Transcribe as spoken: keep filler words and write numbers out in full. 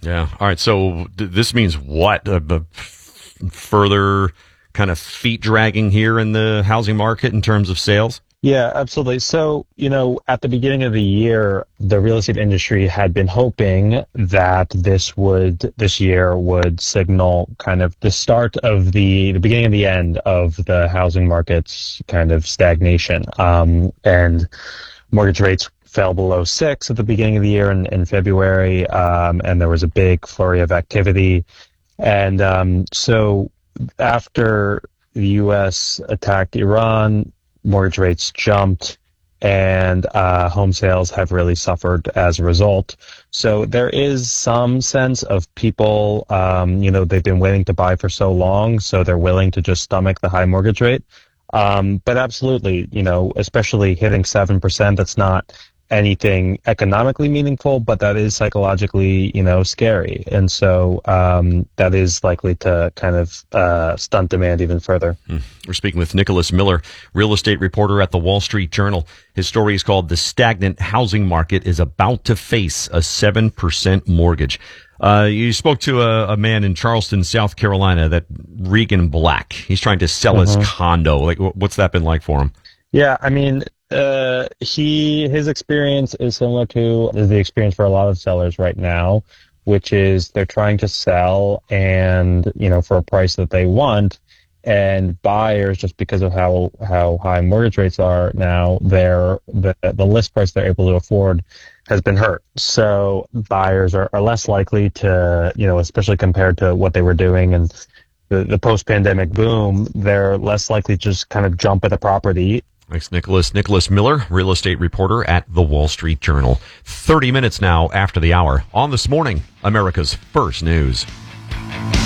Yeah. All right. So th- this means what? Uh, b- further kind of feet dragging here in the housing market in terms of sales? Yeah, absolutely. So, you know, at the beginning of the year, the real estate industry had been hoping that this would, this year would signal kind of the start of the, the beginning of the end of the housing market's kind of stagnation. Um, and mortgage rates fell below six at the beginning of the year in, in February. Um, and there was a big flurry of activity. And, um, so after the U S attacked Iran, mortgage rates jumped, and uh, home sales have really suffered as a result. So there is some sense of people, um, you know, they've been waiting to buy for so long, so they're willing to just stomach the high mortgage rate. Um, but absolutely, you know, especially hitting seven percent, that's not anything economically meaningful, but that is psychologically, you know, scary. And so um, that is likely to kind of uh, stunt demand even further. Mm. We're speaking with Nicholas Miller, real estate reporter at the Wall Street Journal. His story is called "The Stagnant Housing Market is About to Face a seven percent Mortgage." Uh, you spoke to a, a man in Charleston, South Carolina, that Regan Black. He's trying to sell Mm-hmm. his condo. Like, what's that been like for him? Yeah, I mean, uh, he his experience is similar to the experience for a lot of sellers right now, which is they're trying to sell and, you know, for a price that they want, and buyers, just because of how how high mortgage rates are now, their the the list price they're able to afford has been hurt. So buyers are, are less likely to, you know, especially compared to what they were doing and the, the post-pandemic boom, they're less likely to just kind of jump at a property. Thanks, Nicholas. Nicholas Miller, real estate reporter at the Wall Street Journal. thirty minutes now after the hour on This Morning, America's First News.